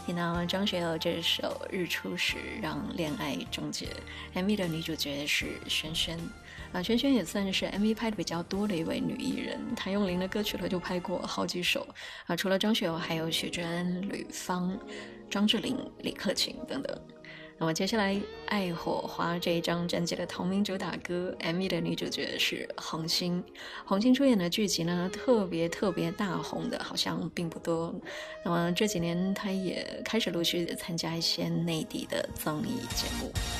听到张学友这首《日出时让恋爱终结》，MV 的女主角是萱萱。萱萱也算是 MV 拍的比较多的一位女艺人，谭咏麟的歌曲呢就拍过好几首除了张学友，还有许志安、吕方、张智霖、李克勤等等。那么接下来《爱火花》这一张专辑的同名主打歌 MV 的女主角是红星。红星出演的剧集呢特别大红的好像并不多，那么这几年她也开始陆续参加一些内地的综艺节目。